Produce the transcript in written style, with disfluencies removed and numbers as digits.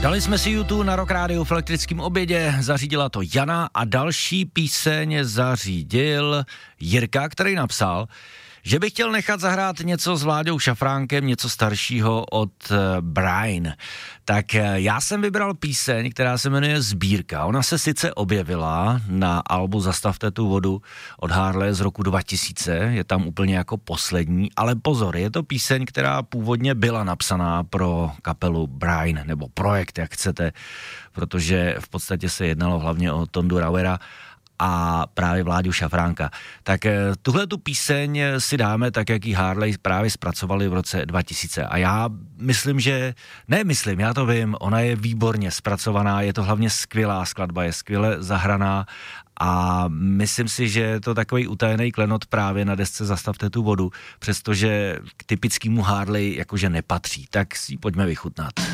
Dali jsme si YouTube na Rock Rádiu v elektrickém obědě, zařídila to Jana a další píseň zařídil Jirka, který napsal, že by chtěl nechat zahrát něco s Vláďou Šafránkem, něco staršího od Brian. Tak já jsem vybral píseň, která se jmenuje Sbírka. Ona se sice objevila na albu Zastavte tu vodu od Harley z roku 2000, je tam úplně jako poslední, ale pozor, je to píseň, která původně byla napsaná pro kapelu Brian, nebo projekt, jak chcete, protože v podstatě se jednalo hlavně o Tondu Rauera a právě Vláďu Šafránka. Tak tuhle tu píseň si dáme tak, jak ji Harley právě zpracovali v roce 2000. A já myslím, já to vím, ona je výborně zpracovaná, je to hlavně skvělá skladba, je skvěle zahraná a myslím si, že je to takový utajený klenot právě na desce Zastavte tu vodu, přestože k typickému Harley jakože nepatří. Tak si ji pojďme vychutnat.